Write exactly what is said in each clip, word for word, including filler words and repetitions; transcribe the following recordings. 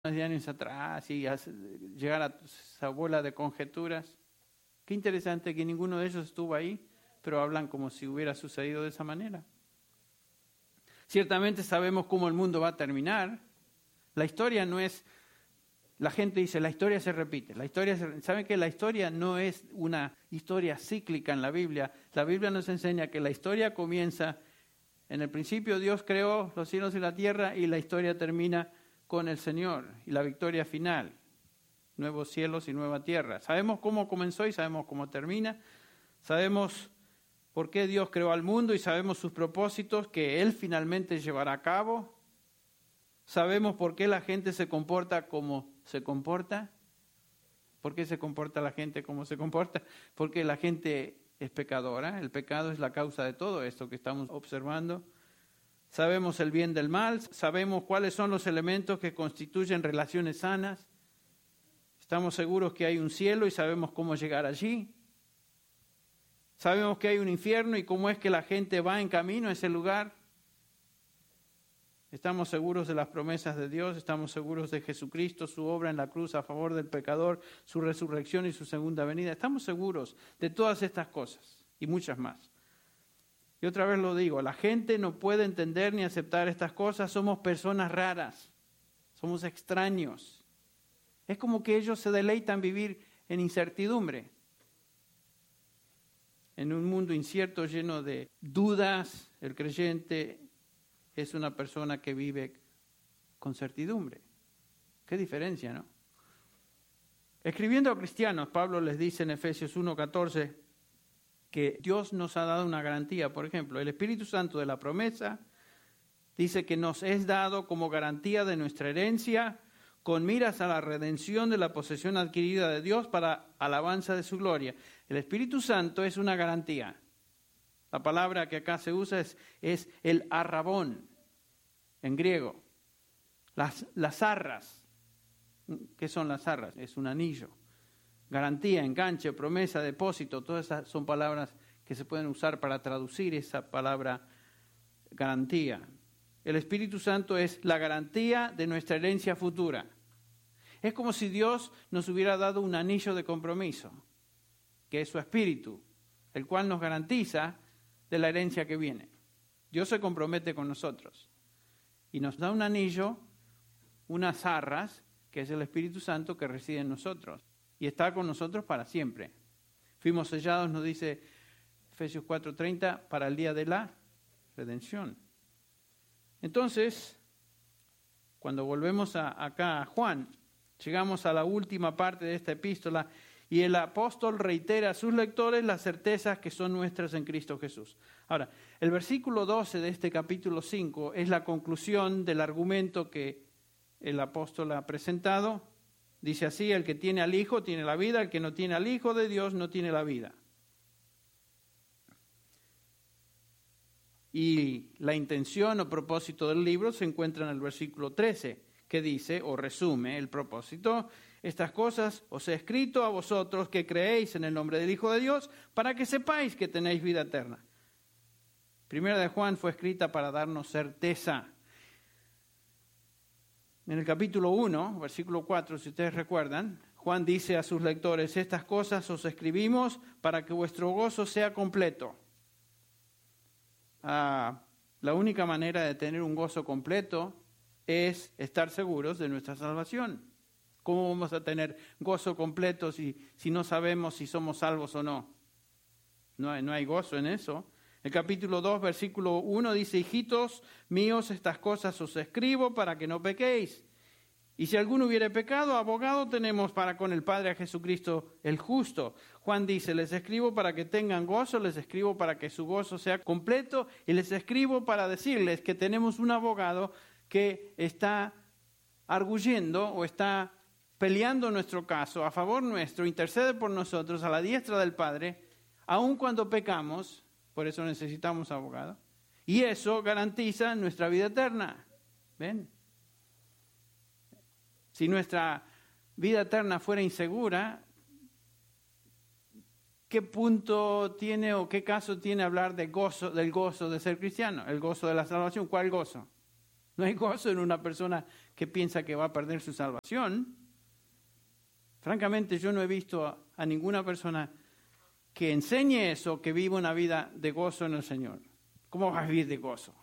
de años atrás y llegar a esa bola de conjeturas. Qué interesante que ninguno de ellos estuvo ahí, pero hablan como si hubiera sucedido de esa manera. Ciertamente sabemos cómo el mundo va a terminar. La historia no es... La gente dice, la historia se repite. La historia se, ¿saben que la historia no es una historia cíclica en la Biblia? La Biblia nos enseña que la historia comienza, en el principio Dios creó los cielos y la tierra y la historia termina con el Señor y la victoria final. Nuevos cielos y nueva tierra. Sabemos cómo comenzó y sabemos cómo termina. Sabemos por qué Dios creó al mundo y sabemos sus propósitos que Él finalmente llevará a cabo. Sabemos por qué la gente se comporta como se comporta. ¿Por qué se comporta la gente como se comporta? Porque la gente es pecadora. El pecado es la causa de todo esto que estamos observando. Sabemos el bien del mal. Sabemos cuáles son los elementos que constituyen relaciones sanas. Estamos seguros que hay un cielo y sabemos cómo llegar allí. Sabemos que hay un infierno y cómo es que la gente va en camino a ese lugar. Estamos seguros de las promesas de Dios, estamos seguros de Jesucristo, su obra en la cruz a favor del pecador, su resurrección y su segunda venida. Estamos seguros de todas estas cosas y muchas más. Y otra vez lo digo, la gente no puede entender ni aceptar estas cosas, somos personas raras, somos extraños. Es como que ellos se deleitan vivir en incertidumbre, en un mundo incierto lleno de dudas. El creyente es una persona que vive con certidumbre. Qué diferencia, ¿no? Escribiendo a cristianos, Pablo les dice en Efesios uno catorce que Dios nos ha dado una garantía. Por ejemplo, el Espíritu Santo de la promesa dice que nos es dado como garantía de nuestra herencia, con miras a la redención de la posesión adquirida de Dios para alabanza de su gloria. El Espíritu Santo es una garantía. La palabra que acá se usa es, es el arrabón, en griego. Las, las arras. ¿Qué son las arras? Es un anillo. Garantía, enganche, promesa, depósito, todas esas son palabras que se pueden usar para traducir esa palabra garantía. El Espíritu Santo es la garantía de nuestra herencia futura. Es como si Dios nos hubiera dado un anillo de compromiso, que es su Espíritu, el cual nos garantiza de la herencia que viene. Dios se compromete con nosotros y nos da un anillo, unas arras, que es el Espíritu Santo que reside en nosotros y está con nosotros para siempre. Fuimos sellados, nos dice Efesios cuatro treinta, para el día de la redención. Entonces, cuando volvemos a, acá a Juan, llegamos a la última parte de esta epístola y el apóstol reitera a sus lectores las certezas que son nuestras en Cristo Jesús. Ahora, el versículo doce de este capítulo cinco es la conclusión del argumento que el apóstol ha presentado. Dice así: el que tiene al Hijo tiene la vida, el que no tiene al Hijo de Dios no tiene la vida. Y la intención o propósito del libro se encuentra en el versículo trece, que dice, o resume el propósito: estas cosas os he escrito a vosotros que creéis en el nombre del Hijo de Dios, para que sepáis que tenéis vida eterna. Primera de Juan fue escrita para darnos certeza. En el capítulo uno, versículo cuatro, si ustedes recuerdan, Juan dice a sus lectores: estas cosas os escribimos para que vuestro gozo sea completo. Ah, la única manera de tener un gozo completo es estar seguros de nuestra salvación. ¿Cómo vamos a tener gozo completo si, si no sabemos si somos salvos o no? No hay, no hay gozo en eso. El capítulo dos, versículo uno dice: hijitos míos, estas cosas os escribo para que no pequéis. Y si alguno hubiere pecado, abogado tenemos para con el Padre a Jesucristo el justo. Juan dice: les escribo para que tengan gozo, les escribo para que su gozo sea completo, y les escribo para decirles que tenemos un abogado que está arguyendo o está peleando nuestro caso a favor nuestro, intercede por nosotros a la diestra del Padre, aun cuando pecamos. Por eso necesitamos abogado. Y eso garantiza nuestra vida eterna. ¿Ven? Si nuestra vida eterna fuera insegura, ¿qué punto tiene o qué caso tiene hablar de gozo, del gozo de ser cristiano? El gozo de la salvación. ¿Cuál gozo? No hay gozo en una persona que piensa que va a perder su salvación. Francamente, yo no he visto a, a ninguna persona que enseñe eso, que viva una vida de gozo en el Señor. ¿Cómo vas a vivir de gozo?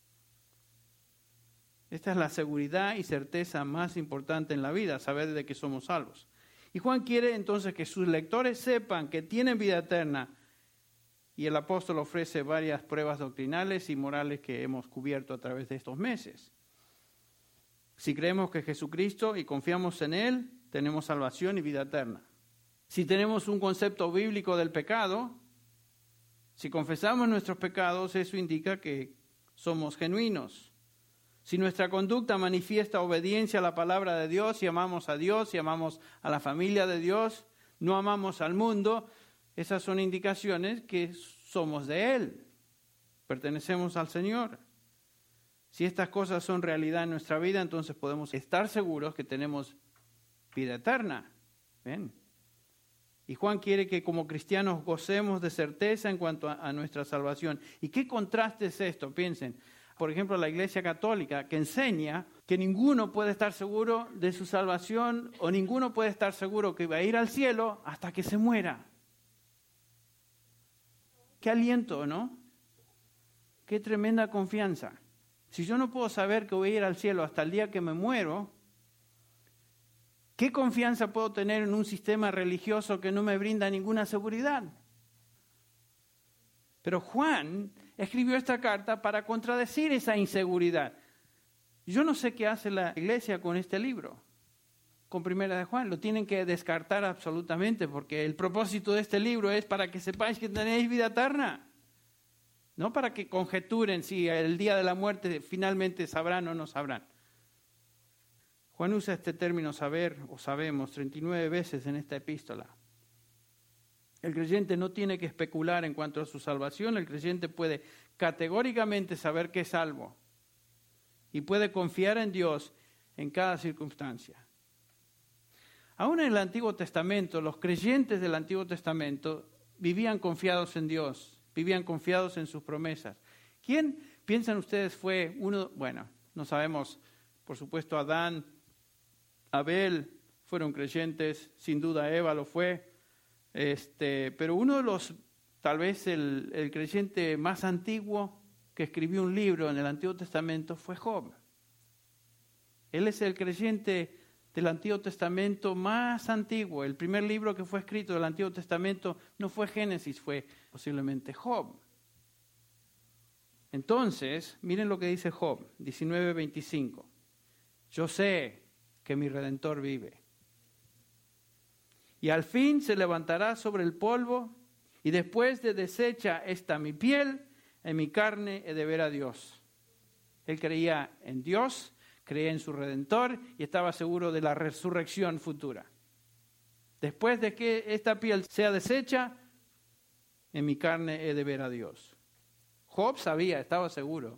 Esta es la seguridad y certeza más importante en la vida, saber de que somos salvos. Y Juan quiere entonces que sus lectores sepan que tienen vida eterna. Y el apóstol ofrece varias pruebas doctrinales y morales que hemos cubierto a través de estos meses. Si creemos que Jesucristo y confiamos en Él, tenemos salvación y vida eterna. Si tenemos un concepto bíblico del pecado, si confesamos nuestros pecados, eso indica que somos genuinos. Si nuestra conducta manifiesta obediencia a la palabra de Dios y amamos a Dios y amamos a la familia de Dios, no amamos al mundo, esas son indicaciones que somos de Él, pertenecemos al Señor. Si estas cosas son realidad en nuestra vida, entonces podemos estar seguros que tenemos vida eterna. ¿Ven? Y Juan quiere que como cristianos gocemos de certeza en cuanto a, a nuestra salvación. ¿Y qué contraste es esto? Piensen. Por ejemplo, la Iglesia Católica, que enseña que ninguno puede estar seguro de su salvación o ninguno puede estar seguro que va a ir al cielo hasta que se muera. Qué aliento, ¿no? Qué tremenda confianza. Si yo no puedo saber que voy a ir al cielo hasta el día que me muero, ¿qué confianza puedo tener en un sistema religioso que no me brinda ninguna seguridad? Pero Juan escribió esta carta para contradecir esa inseguridad. Yo no sé qué hace la iglesia con este libro, con Primera de Juan. Lo tienen que descartar absolutamente, porque el propósito de este libro es para que sepáis que tenéis vida eterna. No para que conjeturen si el día de la muerte finalmente sabrán o no sabrán. Juan usa este término saber o sabemos treinta y nueve veces en esta epístola. El creyente no tiene que especular en cuanto a su salvación. El creyente puede categóricamente saber que es salvo y puede confiar en Dios en cada circunstancia. Aún en el Antiguo Testamento, los creyentes del Antiguo Testamento vivían confiados en Dios, vivían confiados en sus promesas. ¿Quién piensan ustedes fue uno? Bueno, no sabemos, por supuesto, Adán, Abel fueron creyentes, sin duda Eva lo fue. Este, pero uno de los, tal vez el, el creyente más antiguo que escribió un libro en el Antiguo Testamento fue Job. Él es el creyente del Antiguo Testamento más antiguo. El primer libro que fue escrito del Antiguo Testamento no fue Génesis, fue posiblemente Job. Entonces, miren lo que dice Job, diecinueve veinticinco. Yo sé que mi Redentor vive. Y al fin se levantará sobre el polvo, y después de deshecha esta mi piel, en mi carne he de ver a Dios. Él creía en Dios, creía en su Redentor, y estaba seguro de la resurrección futura. Después de que esta piel sea deshecha, en mi carne he de ver a Dios. Job sabía, estaba seguro.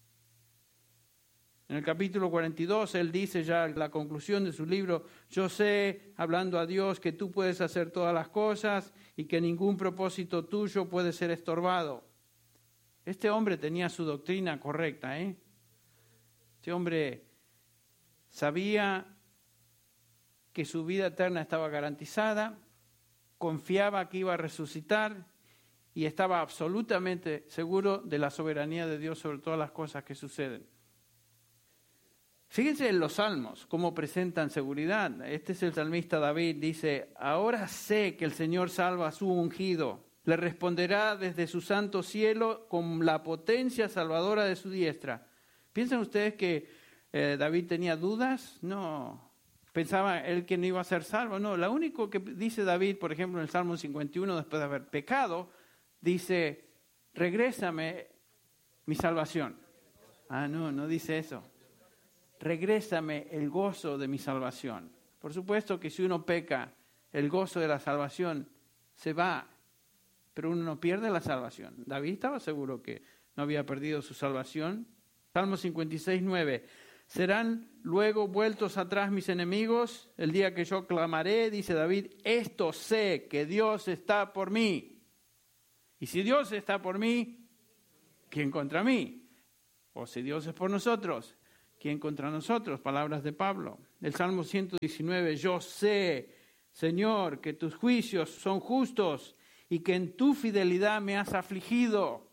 En el capítulo cuarenta y dos, él dice ya la conclusión de su libro, yo sé, hablando a Dios, que tú puedes hacer todas las cosas y que ningún propósito tuyo puede ser estorbado. Este hombre tenía su doctrina correcta, ¿eh? Este hombre sabía que su vida eterna estaba garantizada, confiaba que iba a resucitar y estaba absolutamente seguro de la soberanía de Dios sobre todas las cosas que suceden. Fíjense en los salmos, cómo presentan seguridad. Este es el salmista David, dice, ahora sé que el Señor salva a su ungido. Le responderá desde su santo cielo con la potencia salvadora de su diestra. ¿Piensan ustedes que eh, David tenía dudas? No. ¿Pensaba él que no iba a ser salvo? No. Lo único que dice David, por ejemplo, en el Salmo cincuenta y uno, después de haber pecado, dice, regrésame mi salvación. Ah, no, no dice eso. Regrésame el gozo de mi salvación. Por supuesto que si uno peca, el gozo de la salvación se va, pero uno no pierde la salvación. David estaba seguro que no había perdido su salvación. Salmo cincuenta y seis, nueve. Serán luego vueltos atrás mis enemigos el día que yo clamaré, dice David, esto sé que Dios está por mí. Y si Dios está por mí, ¿quién contra mí? O si Dios es por nosotros, ¿quién contra nosotros? Palabras de Pablo. El Salmo ciento diecinueve, yo sé, Señor, que tus juicios son justos y que en tu fidelidad me has afligido.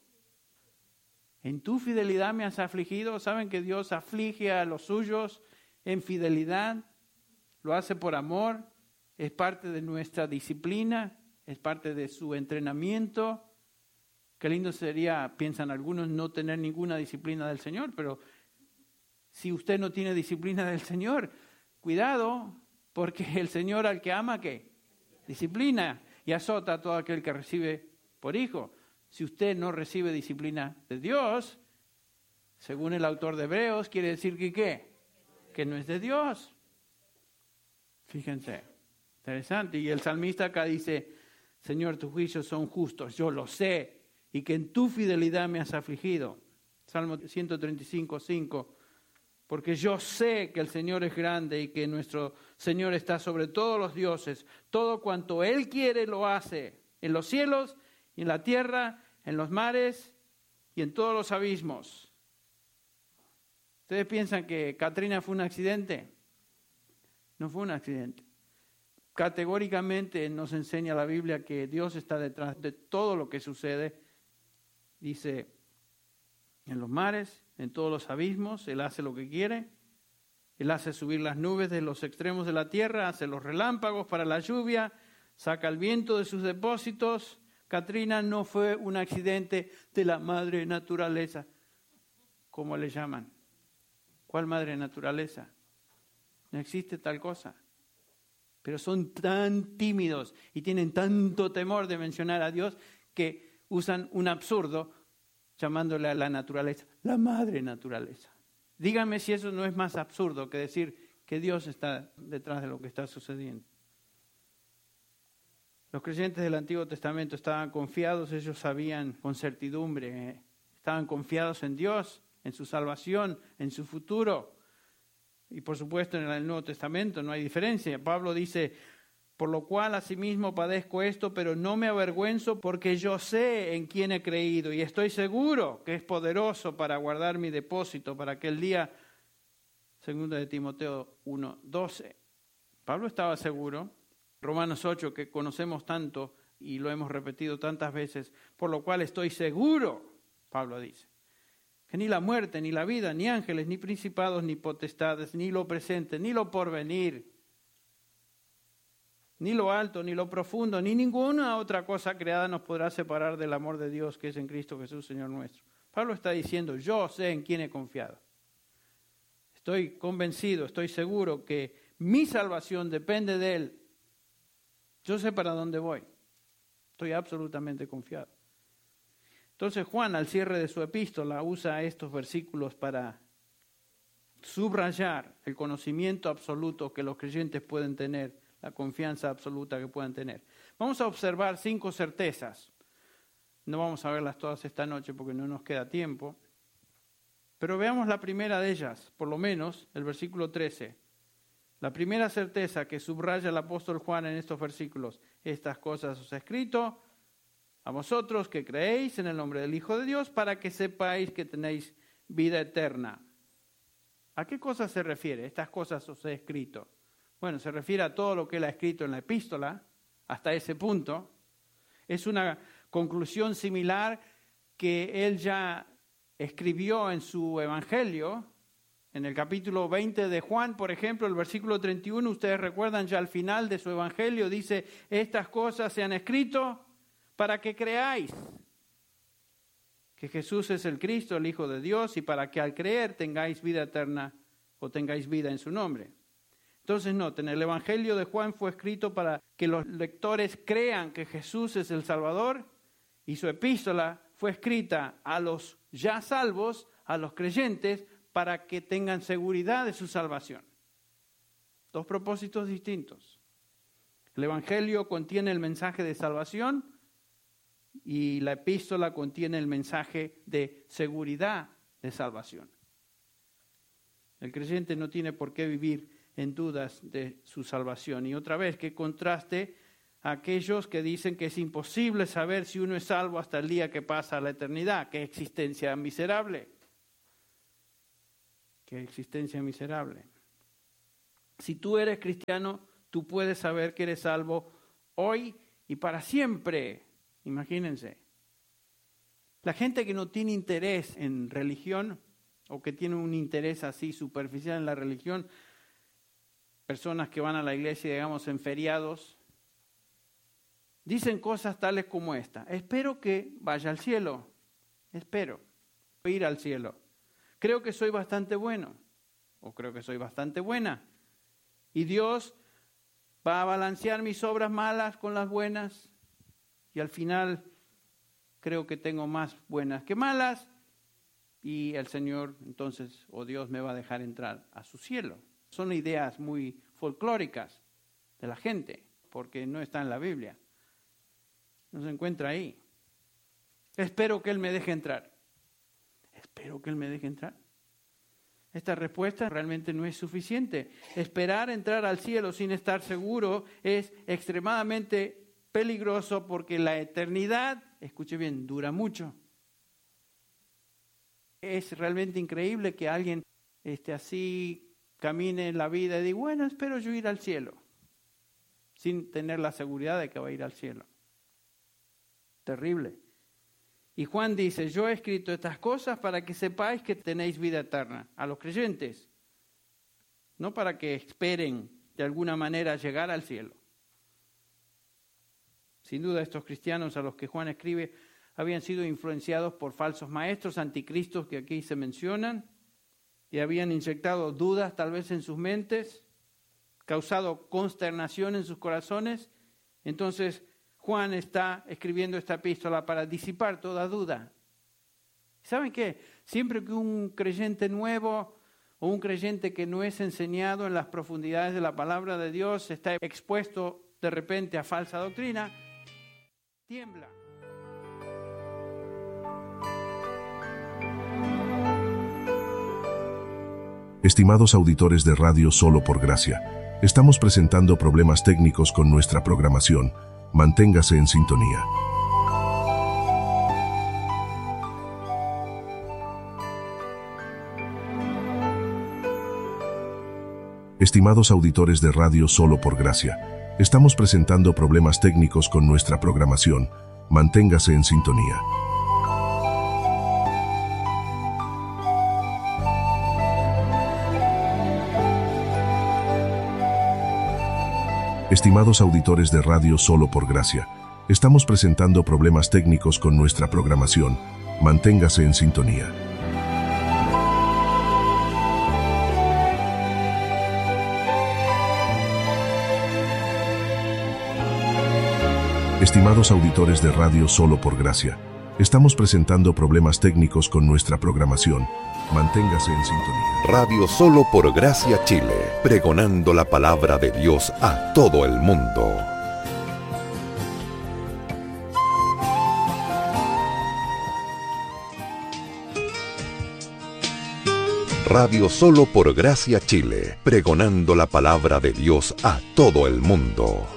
En tu fidelidad me has afligido. ¿Saben que Dios aflige a los suyos en fidelidad? Lo hace por amor, es parte de nuestra disciplina, es parte de su entrenamiento. Qué lindo sería, piensan algunos, no tener ninguna disciplina del Señor, pero si usted no tiene disciplina del Señor, cuidado, porque el Señor al que ama, ¿qué? Disciplina y azota a todo aquel que recibe por hijo. Si usted no recibe disciplina de Dios, según el autor de Hebreos, quiere decir que ¿qué? Que no es de Dios. Fíjense, interesante. Y el salmista acá dice, Señor, tus juicios son justos, yo lo sé, y que en tu fidelidad me has afligido. Salmo ciento treinta y cinco, cinco. Porque yo sé que el Señor es grande y que nuestro Señor está sobre todos los dioses. Todo cuanto Él quiere lo hace, en los cielos y en la tierra, en los mares y en todos los abismos. ¿Ustedes piensan que Katrina fue un accidente? No fue un accidente. Categóricamente nos enseña la Biblia que Dios está detrás de todo lo que sucede. Dice, en los mares, en todos los abismos, Él hace lo que quiere. Él hace subir las nubes de los extremos de la tierra, hace los relámpagos para la lluvia, saca el viento de sus depósitos. Katrina no fue un accidente de la madre naturaleza, como le llaman. ¿Cuál madre naturaleza? No existe tal cosa. Pero son tan tímidos y tienen tanto temor de mencionar a Dios que usan un absurdo llamándole a la naturaleza la madre naturaleza. Díganme si eso no es más absurdo que decir que Dios está detrás de lo que está sucediendo. Los creyentes del Antiguo Testamento estaban confiados, ellos sabían con certidumbre, eh, estaban confiados en Dios, en su salvación, en su futuro. Y por supuesto en el Nuevo Testamento no hay diferencia. Pablo dice, por lo cual asimismo padezco esto, pero no me avergüenzo porque yo sé en quién he creído y estoy seguro que es poderoso para guardar mi depósito para aquel día. Segunda de Timoteo uno, doce. Pablo estaba seguro. Romanos ocho, que conocemos tanto y lo hemos repetido tantas veces, por lo cual estoy seguro, Pablo dice, que ni la muerte, ni la vida, ni ángeles, ni principados, ni potestades, ni lo presente, ni lo porvenir, ni lo alto, ni lo profundo, ni ninguna otra cosa creada nos podrá separar del amor de Dios que es en Cristo Jesús, Señor nuestro. Pablo está diciendo, yo sé en quién he confiado. Estoy convencido, estoy seguro que mi salvación depende de Él. Yo sé para dónde voy. Estoy absolutamente confiado. Entonces Juan, al cierre de su epístola, usa estos versículos para subrayar el conocimiento absoluto que los creyentes pueden tener, la confianza absoluta que pueden tener. Vamos a observar cinco certezas. No vamos a verlas todas esta noche porque no nos queda tiempo. Pero veamos la primera de ellas, por lo menos el versículo trece. La primera certeza que subraya el apóstol Juan en estos versículos, estas cosas os he escrito a vosotros que creéis en el nombre del Hijo de Dios para que sepáis que tenéis vida eterna. ¿A qué cosas se refiere? Estas cosas os he escrito. Bueno, se refiere a todo lo que él ha escrito en la epístola, hasta ese punto. Es una conclusión similar que él ya escribió en su evangelio. En el capítulo veinte de Juan, por ejemplo, el versículo treinta y uno, ustedes recuerdan ya al final de su evangelio, dice, estas cosas se han escrito para que creáis que Jesús es el Cristo, el Hijo de Dios, y para que al creer tengáis vida eterna o tengáis vida en su nombre. Entonces, noten, el evangelio de Juan fue escrito para que los lectores crean que Jesús es el Salvador, y su epístola fue escrita a los ya salvos, a los creyentes, para que tengan seguridad de su salvación. Dos propósitos distintos. El Evangelio contiene el mensaje de salvación y la epístola contiene el mensaje de seguridad de salvación. El creyente no tiene por qué vivir en dudas de su salvación. Y otra vez, que contraste a aquellos que dicen que es imposible saber si uno es salvo hasta el día que pasa a la eternidad. ¡Qué existencia miserable! Que qué existencia miserable. Si tú eres cristiano, tú puedes saber que eres salvo hoy y para siempre. Imagínense. La gente que no tiene interés en religión o que tiene un interés así superficial en la religión, personas que van a la iglesia, digamos, en feriados, dicen cosas tales como esta: espero que vaya al cielo, espero ir al cielo. Creo que soy bastante bueno, o creo que soy bastante buena, y Dios va a balancear mis obras malas con las buenas, y al final creo que tengo más buenas que malas, y el Señor entonces, o Dios, me va a dejar entrar a su cielo. Son ideas muy folclóricas de la gente, porque no está en la Biblia. No se encuentra ahí. Espero que Él me deje entrar. Espero que Él me deje entrar. Esta respuesta realmente no es suficiente. Esperar entrar al cielo sin estar seguro es extremadamente peligroso, porque la eternidad, escuche bien, dura mucho. Es realmente increíble que alguien esté así, camine en la vida y diga, bueno, espero yo ir al cielo, sin tener la seguridad de que va a ir al cielo. Terrible. Y Juan dice, yo he escrito estas cosas para que sepáis que tenéis vida eterna, a los creyentes, no para que esperen de alguna manera llegar al cielo. Sin duda, estos cristianos a los que Juan escribe habían sido influenciados por falsos maestros, anticristos que aquí se mencionan, y habían inyectado dudas tal vez en sus mentes, causado consternación en sus corazones. Entonces Juan está escribiendo esta epístola para disipar toda duda. ¿Saben qué? Siempre que un creyente nuevo o un creyente que no es enseñado en las profundidades de la palabra de Dios está expuesto de repente a falsa doctrina, tiembla. Estimados auditores de Radio Solo por Gracia, estamos presentando problemas técnicos con nuestra programación. Manténgase en sintonía. Estimados auditores de Radio Solo por Gracia, estamos presentando problemas técnicos con nuestra programación. Manténgase en sintonía. Estimados auditores de Radio Solo por Gracia, estamos presentando problemas técnicos con nuestra programación. Manténgase en sintonía. Estimados auditores de Radio Solo por Gracia, estamos presentando problemas técnicos con nuestra programación. Manténgase en sintonía. Radio Solo por Gracia Chile, pregonando la palabra de Dios a todo el mundo. Radio Solo por Gracia Chile, pregonando la palabra de Dios a todo el mundo.